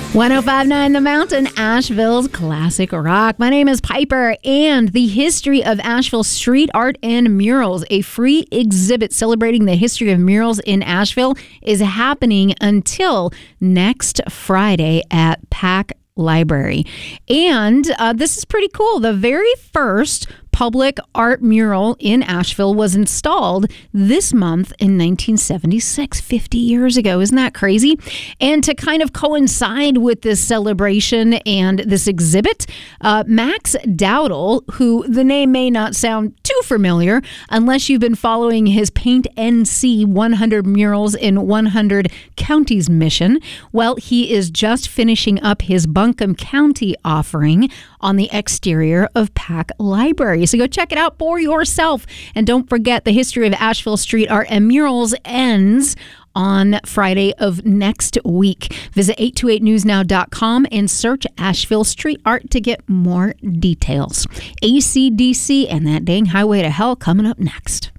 105.9 The Mountain, Asheville's classic rock. My name is Piper, and the history of Asheville street art and murals, a free exhibit celebrating the history of murals in Asheville, is happening until next Friday at Pack Library. And this is pretty cool. The very first public art mural in Asheville was installed this month in 1976, 50 years ago. Isn't that crazy? And to kind of coincide with this celebration and this exhibit, Max Dowdle, who the name may not sound too familiar unless you've been following his Paint NC 100 Murals in 100 Counties mission. Well, he is just finishing up his Buncombe County offering on the exterior of Pack Library. So go check it out for yourself. And don't forget, the history of Asheville street art and murals ends on Friday of next week. Visit 828newsnow.com and search Asheville street art to get more details. AC/DC and that dang highway to hell coming up next.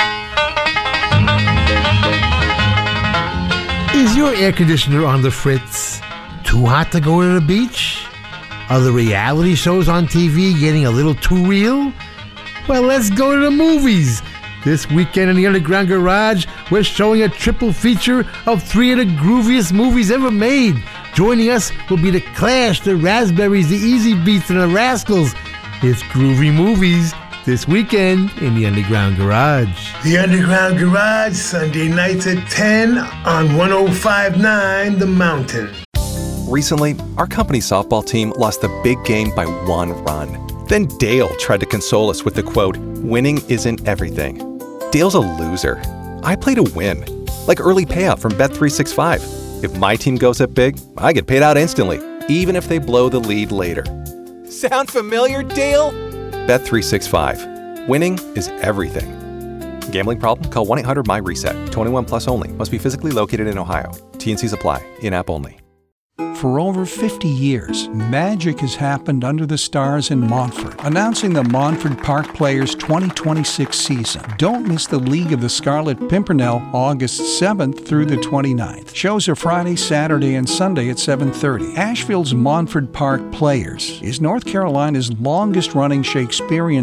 Is your air conditioner on the fritz? Too hot to go to the beach? Are the reality shows on TV getting a little too real? Well, let's go to the movies. This weekend in the Underground Garage, we're showing a triple feature of 3 of the grooviest movies ever made. Joining us will be The Clash, The Raspberries, The Easy Beats, and The Rascals. It's groovy movies this weekend in the Underground Garage. The Underground Garage, Sunday nights at 10 on 105.9 The Mountain. Recently, our company's softball team lost the big game by 1 run. Then Dale tried to console us with the quote, "Winning isn't everything." Dale's a loser. I play to win, like early payout from Bet365. If my team goes up big, I get paid out instantly, even if they blow the lead later. Sound familiar, Dale? Bet365. Winning is everything. Gambling problem? Call 1-800-MY-RESET. 21 plus only. Must be physically located in Ohio. T&Cs apply. In-app only. For over 50 years, magic has happened under the stars in Montfort, announcing the Montfort Park Players 2026 season. Don't miss the League of the Scarlet Pimpernel August 7th through the 29th. Shows are Friday, Saturday, and Sunday at 7:30. Asheville's Montfort Park Players is North Carolina's longest-running Shakespearean